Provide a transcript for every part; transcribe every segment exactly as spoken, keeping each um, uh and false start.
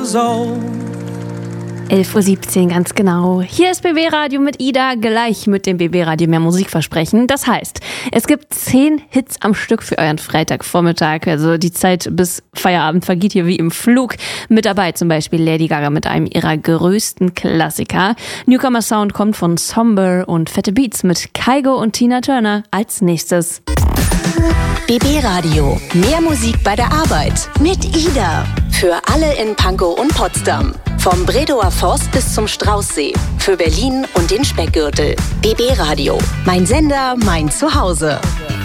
years old. elf Uhr siebzehn, ganz genau. Hier ist B B Radio mit Ida, gleich mit dem B B Radio mehr Musikversprechen. Das heißt, es gibt zehn Hits am Stück für euren Freitagvormittag. Also die Zeit bis Feierabend vergeht hier wie im Flug. Mit dabei zum Beispiel Lady Gaga mit einem ihrer größten Klassiker. Newcomer Sound kommt von Somber und Fette Beats mit Kygo und Tina Turner als nächstes. B B Radio. Mehr Musik bei der Arbeit. Mit Ida. Für alle in Pankow und Potsdam. Vom Bredower Forst bis zum Straußsee. Für Berlin und den Speckgürtel. B B Radio. Mein Sender, mein Zuhause.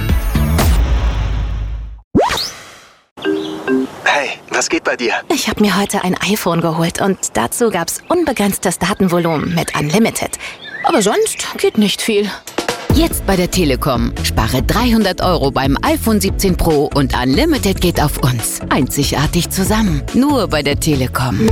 Hey, was geht bei dir? Ich habe mir heute ein iPhone geholt und dazu gab's unbegrenztes Datenvolumen mit Unlimited. Aber sonst geht nicht viel. Jetzt bei der Telekom. Spare dreihundert Euro beim iPhone siebzehn Pro und Unlimited geht auf uns. Einzigartig zusammen. Nur bei der Telekom.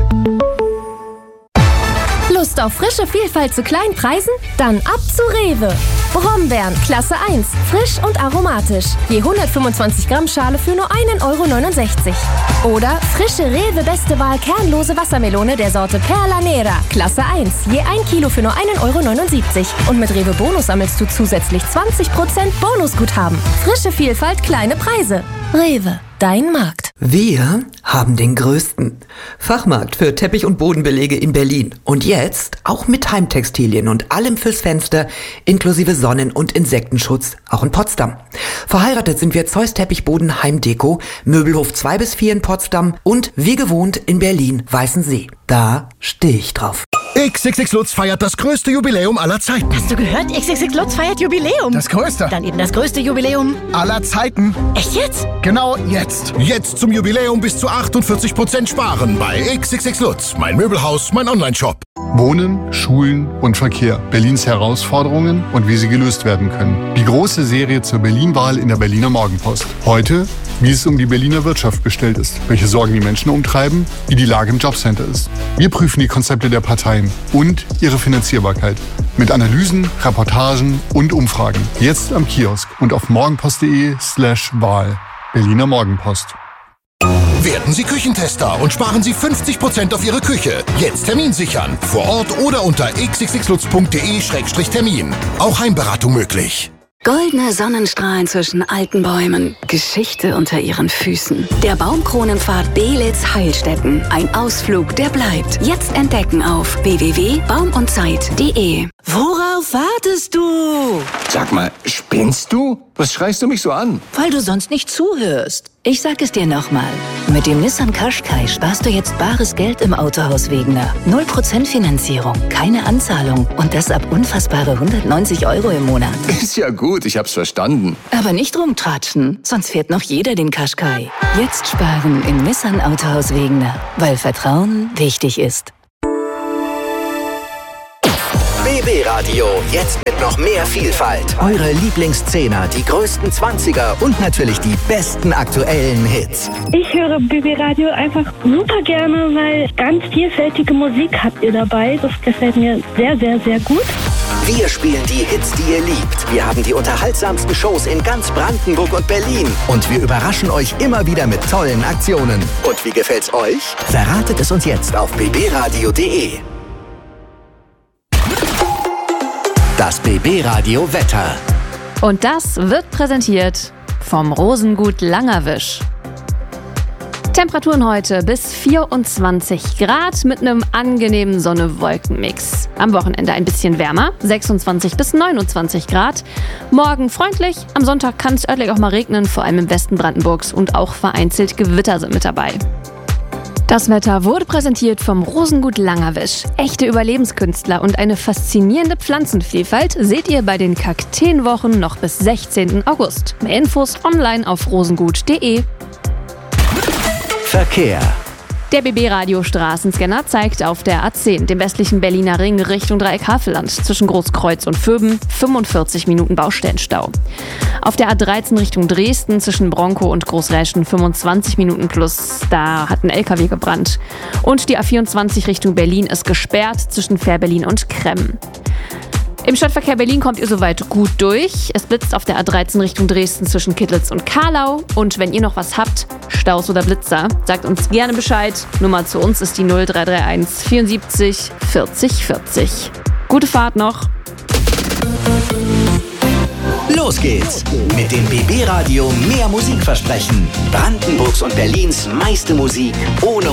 Lust auf frische Vielfalt zu kleinen Preisen? Dann ab zu Rewe. Brombeeren, Klasse eins. Frisch und aromatisch. Je hundertfünfundzwanzig Gramm Schale für nur ein Euro neunundsechzig. Oder frische Rewe Beste Wahl kernlose Wassermelone der Sorte Perla Nera. Klasse eins. Je ein Kilo für nur ein Euro neunundsiebzig. Und mit Rewe Bonus sammelst du zusätzlich zwanzig Prozent Bonusguthaben. Frische Vielfalt, kleine Preise. Rewe. Dein Markt. Wir haben den größten Fachmarkt für Teppich- und Bodenbelege in Berlin. Und jetzt auch mit Heimtextilien und allem fürs Fenster, inklusive Sonnen- und Insektenschutz, auch in Potsdam. Verheiratet sind wir Zeus Teppichboden Heimdeko, Möbelhof zwei bis vier in Potsdam und wie gewohnt in Berlin Weißensee. Da stehe ich drauf. X X X Lutz feiert das größte Jubiläum aller Zeiten. Hast du gehört? X X X Lutz feiert Jubiläum. Das größte. Dann eben das größte Jubiläum aller Zeiten. Echt jetzt? Genau jetzt. Jetzt zum Jubiläum bis zu achtundvierzig Prozent sparen bei X X X Lutz. Mein Möbelhaus, mein Online-Shop. Wohnen, Schulen und Verkehr. Berlins Herausforderungen und wie sie gelöst werden können. Die große Serie zur Berlin-Wahl in der Berliner Morgenpost. Heute, wie es um die Berliner Wirtschaft bestellt ist, welche Sorgen die Menschen umtreiben, wie die Lage im Jobcenter ist. Wir prüfen die Konzepte der Parteien und ihre Finanzierbarkeit. Mit Analysen, Reportagen und Umfragen. Jetzt am Kiosk und auf morgenpost.de slash Wahl. Berliner Morgenpost. Werden Sie Küchentester und sparen Sie fünfzig Prozent auf Ihre Küche. Jetzt Termin sichern. Vor Ort oder unter x x x lutz punkt d e Schrägstrich Termin. Auch Heimberatung möglich. Goldene Sonnenstrahlen zwischen alten Bäumen. Geschichte unter ihren Füßen. Der Baumkronenpfad Belitz Heilstätten. Ein Ausflug, der bleibt. Jetzt entdecken auf w w w punkt baum und zeit punkt d e. Worauf wartest du? Sag mal, spinnst du? Was schreist du mich so an? Weil du sonst nicht zuhörst. Ich sag es dir nochmal. Mit dem Nissan Qashqai sparst du jetzt bares Geld im Autohaus Wegener. null Prozent Finanzierung, keine Anzahlung und das ab unfassbare hundertneunzig Euro im Monat. Ist ja gut, ich hab's verstanden. Aber nicht rumtratschen, sonst fährt noch jeder den Qashqai. Jetzt sparen im Nissan Autohaus Wegener, weil Vertrauen wichtig ist. B B Radio, jetzt mit noch mehr Vielfalt. Eure Lieblingszehner, die größten Zwanziger und natürlich die besten aktuellen Hits. Ich höre B B Radio einfach super gerne, weil ganz vielfältige Musik habt ihr dabei. Das gefällt mir sehr, sehr, sehr gut. Wir spielen die Hits, die ihr liebt. Wir haben die unterhaltsamsten Shows in ganz Brandenburg und Berlin. Und wir überraschen euch immer wieder mit tollen Aktionen. Und wie gefällt's euch? Verratet es uns jetzt auf b b radio punkt d e. Das B B Radio Wetter. Und das wird präsentiert vom Rosengut Langerwisch. Temperaturen heute bis vierundzwanzig Grad mit einem angenehmen Sonne-Wolken-Mix. Am Wochenende ein bisschen wärmer, sechsundzwanzig bis neunundzwanzig Grad. Morgen freundlich, am Sonntag kann es örtlich auch mal regnen, vor allem im Westen Brandenburgs und auch vereinzelt Gewitter sind mit dabei. Das Wetter wurde präsentiert vom Rosengut Langerwisch. Echte Überlebenskünstler und eine faszinierende Pflanzenvielfalt seht ihr bei den Kakteenwochen noch bis sechzehnten August. Mehr Infos online auf rosengut punkt d e. Verkehr. Der B B-Radio Straßenscanner zeigt auf der A zehn, dem westlichen Berliner Ring Richtung Dreieck Havelland, zwischen Großkreuz und Vöben, fünfundvierzig Minuten Baustellenstau. Auf der A dreizehn Richtung Dresden, zwischen Bronkow und Großräschen, fünfundzwanzig Minuten plus, da hat ein L K W gebrannt. Und die A vierundzwanzig Richtung Berlin ist gesperrt, zwischen Fährberlin und Kremm. Im Stadtverkehr Berlin kommt ihr soweit gut durch. Es blitzt auf der A dreizehn Richtung Dresden zwischen Kittlitz und Karlau. Und wenn ihr noch was habt, Staus oder Blitzer? Sagt uns gerne Bescheid. Nummer zu uns ist die null drei drei eins vierundsiebzig vierzig vierzig. Gute Fahrt noch. Los geht's mit dem B B Radio Mehr Musik versprechen. Brandenburgs und Berlins meiste Musik ohne